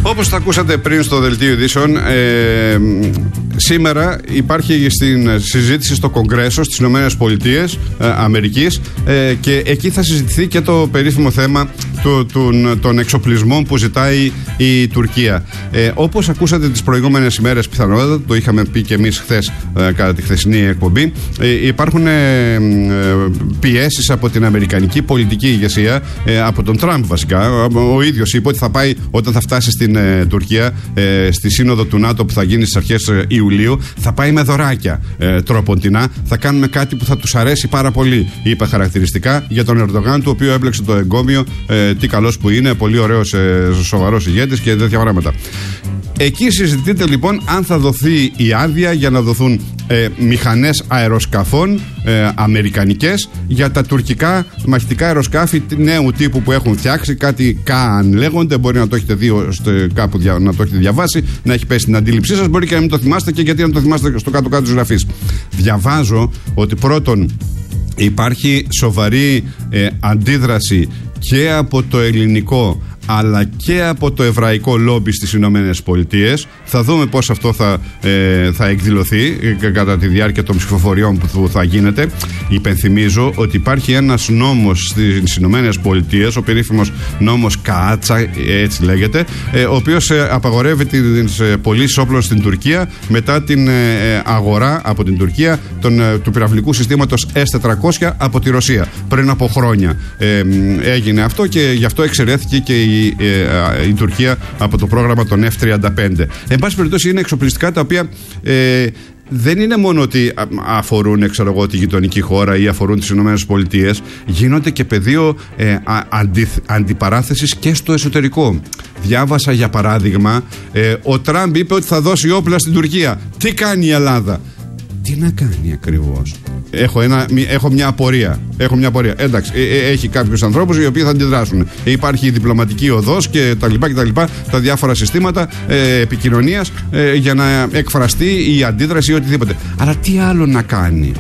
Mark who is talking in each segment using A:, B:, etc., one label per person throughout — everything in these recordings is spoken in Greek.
A: Όπως τα ακούσατε πριν στο Δελτίο Ειδήσεων, σήμερα υπάρχει στην συζήτηση στο Κογκρέσο στις Ηνωμένες Πολιτείες Αμερικής και εκεί θα συζητηθεί και το περίφημο θέμα των εξοπλισμών που ζητάει η Τουρκία. Όπως ακούσατε τις προηγούμενες ημέρες, πιθανότατα, το είχαμε πει και εμείς χθες κατά τη χθεσινή εκπομπή, υπάρχουν πιέσεις από την αμερικανική πολιτική ηγεσία, από τον Τραμπ βασικά. Ο ίδιος είπε ότι θα πάει, όταν θα φτάσει στην Τουρκία, στη σύνοδο του ΝΑΤΟ που θα γίνει στις αρχές Ιουλίου, θα πάει με δωράκια τροποντινά. Θα κάνουμε κάτι που θα τους αρέσει πάρα πολύ, είπε χαρακτηριστικά για τον Ερντογάν, του οποίου έπλεξε το εγκόμιο. Τι καλός που είναι, πολύ ωραίος, σοβαρός ηγέτης και τέτοια πράγματα. Εκεί συζητείται λοιπόν αν θα δοθεί η άδεια για να δοθούν μηχανές αεροσκαφών αμερικανικές για τα τουρκικά μαχητικά αεροσκάφη νέου τύπου που έχουν φτιάξει, κάτι ΚΑΑΝ λέγονται. Μπορεί να το έχετε δει κάπου, να το έχετε διαβάσει, να έχει πέσει στην αντίληψή σας. Μπορεί και να μην το θυμάστε, και γιατί να το θυμάστε στο κάτω-κάτω της γραφής. Διαβάζω ότι πρώτον υπάρχει σοβαρή αντίδραση και από το ελληνικό αλλά και από το εβραϊκό λόμπι στις Ηνωμένες Πολιτείες. Θα δούμε πώς αυτό θα εκδηλωθεί κατά τη διάρκεια των ψηφοφοριών που θα γίνεται. Υπενθυμίζω ότι υπάρχει ένας νόμος στις Ηνωμένες Πολιτείες, ο περίφημος νόμος Καάτσα, έτσι λέγεται, ο οποίος απαγορεύει τις πωλήσεις όπλων στην Τουρκία μετά την αγορά από την Τουρκία του πυραυλικού συστήματος S-400 από τη Ρωσία. Πριν από χρόνια έγινε αυτό και γι' αυτό εξαιρέθηκε και η Τουρκία από το πρόγραμμα των F-35. Εν πάση περιπτώσει, είναι εξοπλιστικά τα οποία δεν είναι μόνο ότι αφορούν, τη γειτονική χώρα ή αφορούν τις Ηνωμένες Πολιτείες, γίνονται και πεδίο αντιπαράθεσης και στο εσωτερικό. Διάβασα για παράδειγμα, ο Τραμπ είπε ότι θα δώσει όπλα στην Τουρκία. Τι κάνει η Ελλάδα? Τι να κάνει ακριβώς? Έχω μια απορία. Εντάξει, έχει κάποιους ανθρώπους οι οποίοι θα αντιδράσουν. Υπάρχει η διπλωματική οδός και τα λοιπά, τα διάφορα συστήματα επικοινωνίας για να εκφραστεί η αντίδραση ή οτιδήποτε. Αλλά τι άλλο να κάνει?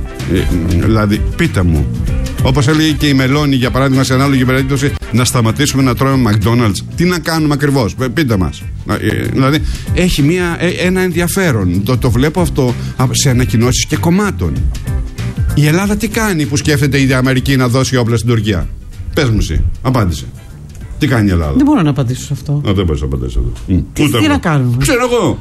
A: Δηλαδή, πείτε μου. Όπως έλεγε και η Μελώνη, για παράδειγμα, σε ανάλογη περίπτωση, να σταματήσουμε να τρώμε McDonald's. Τι να κάνουμε ακριβώς? Πείτε μας. Δηλαδή, έχει ένα ενδιαφέρον. Το βλέπω αυτό σε ανακοινώσεις και κομμάτων. Η Ελλάδα τι κάνει που σκέφτεται η Αμερική να δώσει όπλα στην Τουρκία? Πες μου εσύ, απάντησε. Τι κάνει η Ελλάδα?
B: Δεν μπορώ να απαντήσω σε αυτό.
A: Δεν μπορείς να απαντήσεις αυτό.
B: Τι να κάνουμε?
A: Ξέρω εγώ.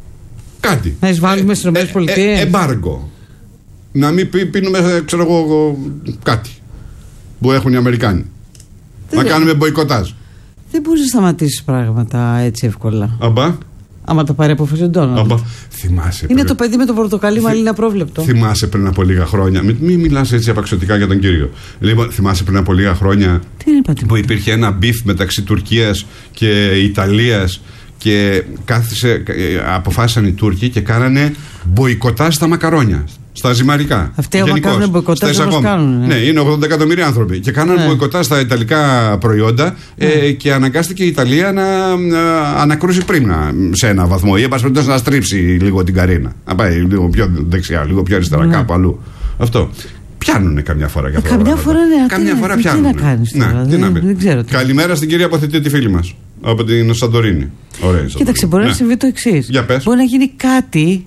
A: Κάτι.
B: Να εισβάλλουμε στις ΗΠΑ.
A: Εμπάργκο. Να μην πίνουμε, ξέρω εγώ, κάτι που έχουν οι Αμερικάνοι. Να κάνουμε μποϊκοτάζ.
B: Δεν μπορείς να σταματήσεις πράγματα έτσι εύκολα.
A: Αμπά.
B: Άμα τα πάρει απόφαση ο Ντόναλντ.
A: Θυμάσαι.
B: Είναι το παιδί με το πορτοκαλί μαλλί απρόβλεπτο.
A: Θυμάσαι πριν από λίγα χρόνια. Μην μιλάς έτσι απαξιωτικά για τον κύριο. Λοιπόν, θυμάσαι πριν από λίγα χρόνια που υπήρχε ένα μπιφ μεταξύ Τουρκίας και Ιταλίας και αποφάσισαν οι Τούρκοι και κάνανε μποϊκοτάζ στα μακαρόνια. Στα ζυμαρικά.
B: Αυτοί άμα κάνουν μποϊκοτάζ, όπως κάνουν.
A: Ναι, είναι 80 εκατομμύρια άνθρωποι. Και κάνανε μποϊκοτάζ στα ιταλικά προϊόντα και αναγκάστηκε η Ιταλία να ανακρούσει πρίμνα σε ένα βαθμό. Ή εν πάση περιπτώσει να στρίψει λίγο την καρίνα. Να πάει λίγο πιο δεξιά, λίγο πιο αριστερά, κάπου αλλού. Αυτό. Πιάνουνε καμιά φορά για αυτό. Καμιά φορά πιάνουνε.
B: Τι να κάνεις τώρα, δεν ξέρω.
A: Καλημέρα στην κυρία Αποθητή, τη φίλη μας. Από την Σαντορίνη. Ωραία.
B: Κοίταξε, μπορεί να συμβεί το εξής. Μπορεί να γίνει κάτι.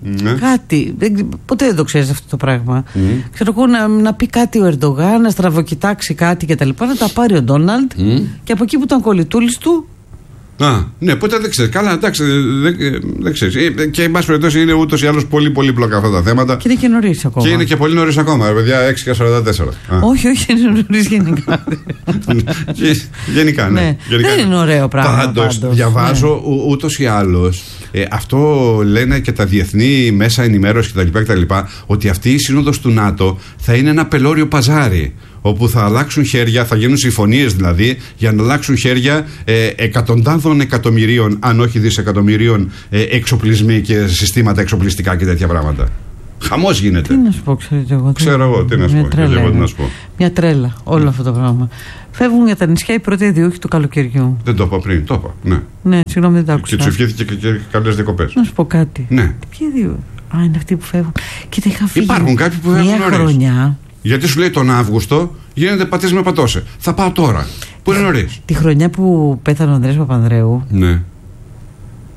B: Ποτέ δεν το ξέρεις αυτό το πράγμα. Ξέρω εγώ, να πει κάτι ο Ερντογάν, να στραβοκοιτάξει κάτι κτλ. Να τα πάρει ο Ντόναλντ και από εκεί που ήταν κολλητούλης του.
A: Ναι, ποτέ δεν ξέρεις. Καλά, εντάξει, δεν ξέρεις. Και εν πάση περιπτώσει είναι ούτως ή άλλως πολύ πολύπλοκα αυτά τα θέματα.
B: Και είναι και νωρίς ακόμα.
A: Και είναι και πολύ νωρίς ακόμα, παιδιά, 6:44.
B: Όχι, είναι νωρίς γενικά.
A: Γενικά, ναι.
B: Δεν είναι ωραίο πράγμα.
A: Πάντως, διαβάζω ούτως ή άλλως, αυτό λένε και τα διεθνή μέσα ενημέρωση κτλ. Ότι αυτή η σύνοδος του ΝΑΤΟ θα είναι ένα πελώριο παζάρι, όπου θα αλλάξουν χέρια, θα γίνουν συμφωνίες δηλαδή, για να αλλάξουν χέρια εκατοντάδων εκατομμυρίων, αν όχι δισεκατομμυρίων, εξοπλισμοί και συστήματα εξοπλιστικά και τέτοια πράγματα. Χαμός γίνεται.
B: Τι να σου πω,
A: ξέρω εγώ, τι να σου πω.
B: Μια τρέλα όλο αυτό το πράγμα. Φεύγουν για τα νησιά οι πρώτοι διούχοι του καλοκαιριού.
A: Δεν το είπα πριν, το είπα. Ναι,
B: συγγνώμη, δεν το άκουσα.
A: Και του ευχήθηκε και καλές διακοπές.
B: Να σου πω κάτι.
A: Ναι.
B: Ποιοι δύο? Είναι αυτοί που φεύγουν. Κοίτα, είχα φύγει.
A: Υπάρχουν κάποιοι που φεύγουν
B: μια χρονιά.
A: Γιατί σου λέει τον Αύγουστο γίνεται πατήσεις με πατώσε. Θα πάω τώρα. Που είναι νωρίς.
B: Τη χρονιά που πέθανε ο Ανδρέας Παπανδρέου.
A: Ναι.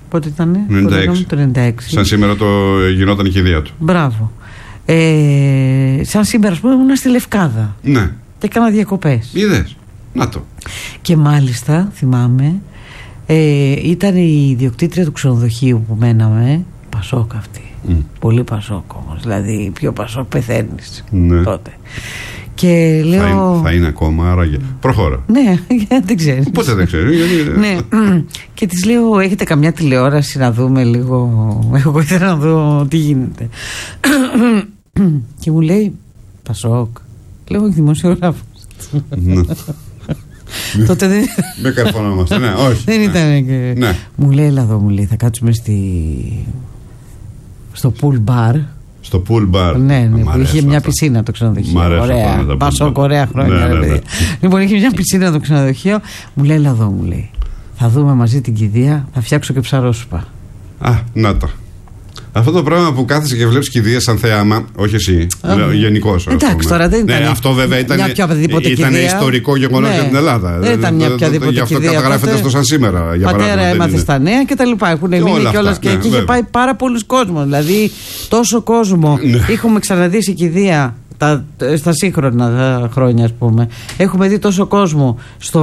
B: Πότε ήτανε? Το 96.
A: Σαν σήμερα γινόταν η κηδεία του.
B: Μπράβο. Σαν σήμερα, ας πούμε, ήμουν στη Λευκάδα.
A: Ναι.
B: Και έκανα διακοπές.
A: Είδες. Να το.
B: Και μάλιστα, θυμάμαι, ήταν η ιδιοκτήτρια του ξενοδοχείου που μέναμε, Πασόκ αυτή. Πολύ Πασόκ όμως. Δηλαδή, πιο Πασόκ πεθαίνεις τότε. Και λέω.
A: Θα είναι ακόμα, άραγε. Προχώρα.
B: Ναι, δεν ξέρει.
A: Πότε δεν ξέρει.
B: Ναι. Και της λέω: έχετε καμιά τηλεόραση να δούμε λίγο? Εγώ ήθελα να δω τι γίνεται. Και μου λέει: Πασόκ. Λέω: όχι, δημοσιογράφος. Τότε δεν.
A: Δεν καρφωνόμαστε, ναι, όχι.
B: Δεν ήταν και. Μου λέει: έλα εδώ, μου λέει, θα κάτσουμε στο pool bar.
A: Στο pool bar.
B: Ναι, που είχε μια πισίνα το ξενοδοχείο. Ωραία. Πασόκ, ωραία χρόνια. Λοιπόν, είχε μια πισίνα το ξενοδοχείο. Μου λέει: έλα εδώ, μου λέει, θα δούμε μαζί την κηδεία, θα φτιάξω και ψαρόσουπα.
A: Να τα. Αυτό το πράγμα που κάθεσαι και βλέπεις κηδείες σαν θέαμα, όχι εσύ, γενικώς.
B: Εντάξει, τώρα δεν ήταν.
A: Ναι, αυτό βέβαια ήταν ιστορικό γεγονός για την Ελλάδα.
B: Δεν ήταν μια οποιαδήποτε κηδεία.
A: Γι' αυτό καταγράφεται αυτό σαν σήμερα.
B: Πατέρα έμαθε στα νέα και τα λοιπά. Έχουν μείνει κιόλας και εκεί είχε πάει πάρα πολλούς κόσμος. Δηλαδή, τόσο κόσμο έχουμε ξαναδεί σε κηδεία στα σύγχρονα χρόνια, ας πούμε. Έχουμε δει τόσο κόσμο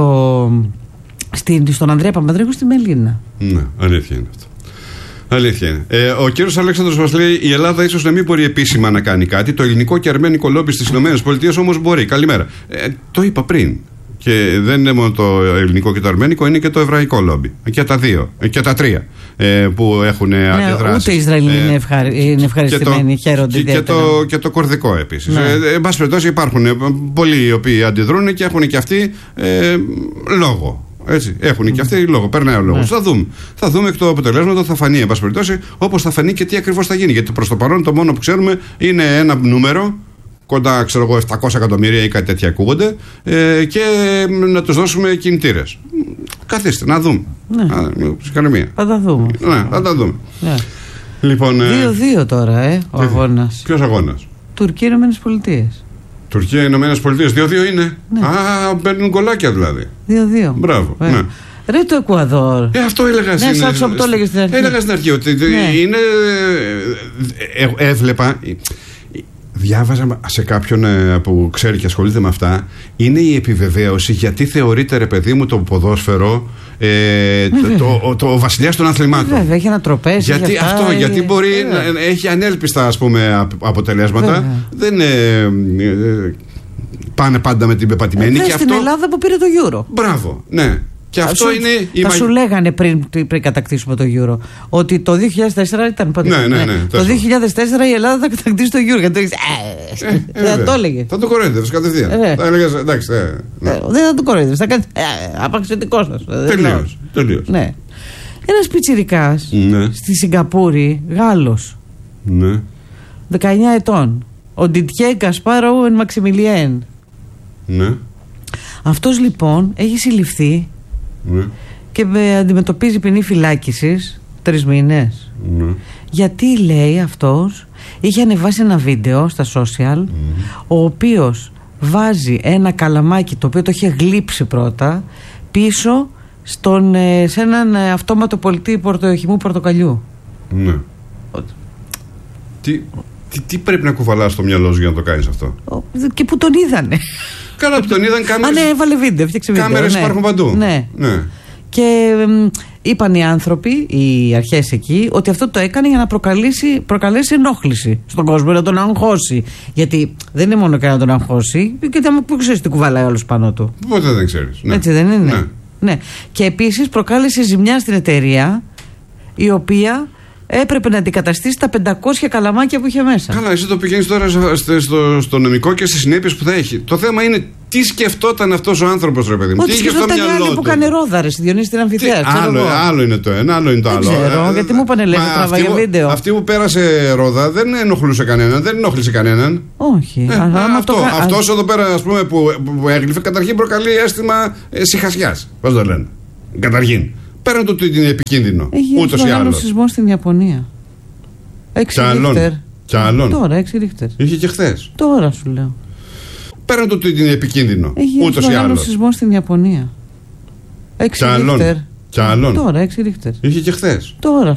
B: στον Ανδρέα Παπανδρέου στη Μελίνα.
A: Ναι, αλήθεια είναι αυτό. Αλήθεια είναι. Ο κύριος Αλέξανδρος μας λέει: η Ελλάδα ίσως να μην μπορεί επίσημα να κάνει κάτι. Το ελληνικό και αρμένικο λόμπι στις ΗΠΑ όμως μπορεί. Καλημέρα. Το είπα πριν. Και δεν είναι μόνο το ελληνικό και το αρμένικο, είναι και το εβραϊκό λόμπι. Και τα δύο. Και τα τρία που έχουν αντιδράσει.
B: Ούτε οι Ισραηλοί είναι ευχαριστημένοι, χαίρονται ιδιαίτερα.
A: Και το κορδικό επίσης. Εν πάση περιπτώσει, υπάρχουν πολλοί οι οποίοι αντιδρούν και έχουν και αυτοί λόγο. Έτσι, έχουν και αυτοί λόγο, περνάει ο λόγος. Θα δούμε εκ του αποτελέσματος, θα φανεί, εν πάση περιπτώσει, όπως θα φανεί και τι ακριβώς θα γίνει. Γιατί προς το παρόν το μόνο που ξέρουμε είναι ένα νούμερο, κοντά, ξέρω εγώ, 700 εκατομμύρια ή κάτι τέτοια ακούγονται, και να τους δώσουμε κινητήρες. Καθίστε, να δούμε. Ψυχανομία.
B: Θα τα δούμε.
A: Ναι, θα τα δούμε. Λοιπόν,
B: 2-2 τώρα, ο αγώνας.
A: Ποιος αγώνας?
B: Τουρκία, Ηνωμένες Πολιτείες.
A: Τουρκία, Ηνωμένες Πολιτείες, 2-2 είναι. Μπαίνουν γκολάκια δηλαδή.
B: 2-2.
A: Μπράβο. Ναι.
B: Ρε το Εκουαδόρ.
A: Αυτό έλεγα στην αρχή.
B: Ναι, το έλεγες στην αρχή.
A: Έλεγα στην αρχή ότι είναι. Έβλεπα. Διάβαζα σε κάποιον που ξέρει και ασχολείται με αυτά. Είναι η επιβεβαίωση γιατί θεωρείται, ρε παιδί μου, το ποδόσφαιρο το βασιλιάς των αθλημάτων.
B: Βέβαια, έχει ανατροπές.
A: Γιατί μπορεί να έχει ανέλπιστα, ας πούμε, αποτελέσματα. Βέβαια. Δεν πάνε πάντα με την πεπατημένη.
B: Και στην Ελλάδα που πήρε το Euro.
A: Μπράβο, ναι. Και αυτό είναι
B: σου λέγανε πριν κατακτήσουμε το Euro ότι το 2004 ήταν ποτέ.
A: Ναι.
B: Το 2004 η Ελλάδα θα κατακτήσει το Euro. Γιατί δεν το έλεγε.
A: Θα το κοροϊδεύεις κατευθείαν. Θα έλεγες εντάξει.
B: Δεν θα το κοροϊδεύεις. Θα κάνει απαξιωτικό σας.
A: Τελείως.
B: Ναι. Ένας πιτσιρικάς στη Σιγκαπούρη, Γάλλος. 19 ετών. Ο Ντιτιέ Γκασπάρο Εν Μαξιμιλιέν.
A: Ναι.
B: Αυτός λοιπόν έχει συλληφθεί και αντιμετωπίζει ποινή φυλάκισης 3 μήνες. Γιατί, λέει, αυτός είχε ανεβάσει ένα βίντεο στα social, ο οποίος βάζει ένα καλαμάκι το οποίο το είχε γλύψει πρώτα πίσω σε έναν αυτόματο πολιτή χυμού πορτοκαλιού.
A: Ναι. Τι πρέπει να κουβαλάς στο μυαλό σου για να το κάνεις αυτό?
B: Και που τον είδανε.
A: Καλά που τον είδαν κάμερες.
B: Ναι, έβαλε βίντεο, φτιάξε βίντεο.
A: Κάμερες υπάρχουν παντού.
B: Ναι. Και είπαν οι άνθρωποι, οι αρχές εκεί, ότι αυτό το έκανε για να προκαλέσει ενόχληση στον κόσμο, να τον αγχώσει. Γιατί δεν είναι μόνο και να τον αγχώσει, και που ξέρεις τι κουβαλάει όλος πάνω του.
A: Ποτέ δεν ξέρεις. Ναι.
B: Έτσι δεν είναι? Ναι. Και επίσης προκάλεσε ζημιά στην εταιρεία, η οποία έπρεπε να αντικαταστήσει τα 500 καλαμάκια που είχε μέσα. Καλά,
A: εσύ το πηγαίνεις τώρα στο νομικό και στις συνέπειες που θα έχει. Το θέμα είναι τι σκεφτόταν αυτός ο άνθρωπος, ρε παιδί μου.
B: Τι είχε στο μυαλό του? Που κάνει ρόδα, στη Διονύση την Αμφιθέα.
A: Άλλο είναι το ένα, άλλο είναι το άλλο.
B: Δεν ξέρω, γιατί μου είπανε λέει τραβάγε βίντεο.
A: Αυτή που πέρασε ρόδα δεν ενοχλούσε κανέναν, δεν ενόχλησε κανέναν.
B: Όχι.
A: Αυτός εδώ πέρα, ας πούμε, που έγλυφε, καταρχήν προκαλεί αίσθημα σιχασιάς. Πώς το λένε. Καταρχήν. Πέραν του ότι είναι επικίνδυνο. Ούτως ή άλλως.
B: Έχει μεγάλο σεισμό στην Ιαπωνία. 6 Ρίχτερ.
A: Κι άλλον.
B: Τώρα 6 Ρίχτερ.
A: Είχε και χθες.
B: Τώρα σου λέω.
A: Πέραν του ότι είναι επικίνδυνο.
B: Ούτως ή άλλως. Έχει μεγάλο σεισμό στην Ιαπωνία. 6 Ρίχτερ.
A: Κι άλλον.
B: Τώρα, 6 ρίχτερ.
A: Είχε και χθες.
B: Τώρα.